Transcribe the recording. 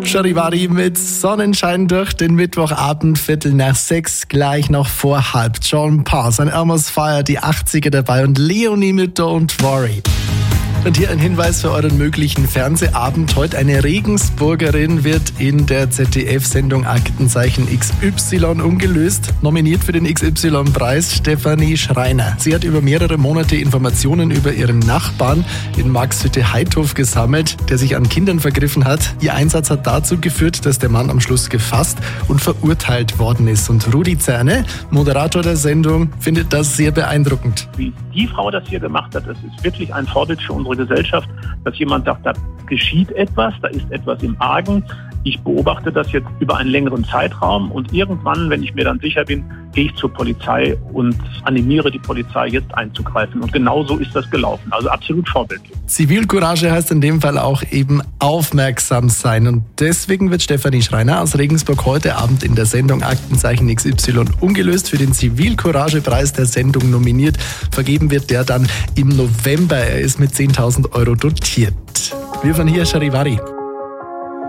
Charivari mit Sonnenschein durch den Mittwochabend, 5:45, gleich noch vor 5:30. John Parr, sein Elmo's Fire, die 80er dabei und Leonie mit Don't Worry. Und hier ein Hinweis für euren möglichen Fernsehabend. Heute eine Regensburgerin wird in der ZDF-Sendung Aktenzeichen XY ungelöst. Nominiert für den XY-Preis Stefanie Schreiner. Sie hat über mehrere Monate Informationen über ihren Nachbarn in Marxhütte-Heidhof gesammelt, der sich an Kindern vergriffen hat. Ihr Einsatz hat dazu geführt, dass der Mann am Schluss gefasst und verurteilt worden ist. Und Rudi Zerne, Moderator der Sendung, findet das sehr beeindruckend. Wie die Frau das hier gemacht hat, das ist wirklich ein Vorbild für unsere Gesellschaft, dass jemand sagt, da geschieht etwas, da ist etwas im Argen. Ich beobachte das jetzt über einen längeren Zeitraum und irgendwann, wenn ich mir dann sicher bin, gehe ich zur Polizei und animiere die Polizei jetzt einzugreifen. Und genau so ist das gelaufen. Also absolut vorbildlich. Zivilcourage heißt in dem Fall auch eben aufmerksam sein. Und deswegen wird Stefanie Schreiner aus Regensburg heute Abend in der Sendung Aktenzeichen XY ungelöst für den Zivilcourage-Preis der Sendung nominiert. Vergeben wird der dann im November. Er ist mit 10.000 € dotiert. Wir von hier, Charivari.